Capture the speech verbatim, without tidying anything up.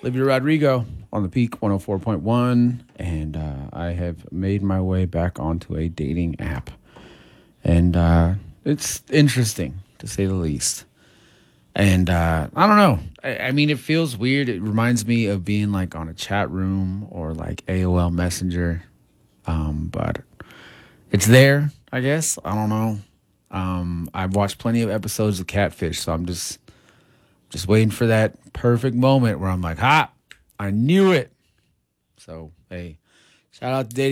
Olivia Rodrigo on the Peak one oh four point one, and uh, I have made my way back onto a dating app. And uh, it's interesting, to say the least. And uh, I don't know. I, I mean, it feels weird. It reminds me of being like on a chat room or like A O L Messenger. Um, but it's there, I guess. I don't know. Um, I've watched plenty of episodes of Catfish, so I'm just just waiting for that perfect moment where I'm like, ha, I knew it. So, hey, shout out to Dating